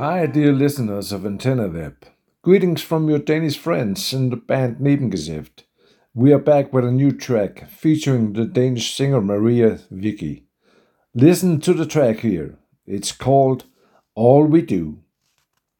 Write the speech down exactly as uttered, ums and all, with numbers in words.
Hi, dear listeners of Antenna Web. Greetings from your Danish friends in the band Nebengeschäft. We are back with a new track featuring the Danish singer Maria Vicky. Listen to the track here. It's called All We Do.